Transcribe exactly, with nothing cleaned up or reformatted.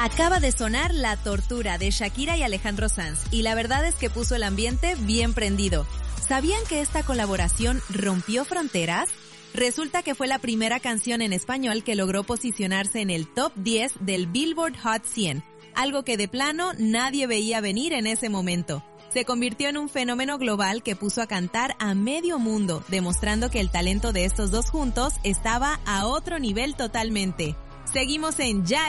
Acaba de sonar La Tortura de Shakira y Alejandro Sanz, y la verdad es que puso el ambiente bien prendido. ¿Sabían que esta colaboración rompió fronteras? Resulta que fue la primera canción en español que logró posicionarse en el top diez del Billboard Hot cien, algo que de plano nadie veía venir en ese momento. Se convirtió en un fenómeno global que puso a cantar a medio mundo, demostrando que el talento de estos dos juntos estaba a otro nivel totalmente. Seguimos en Ya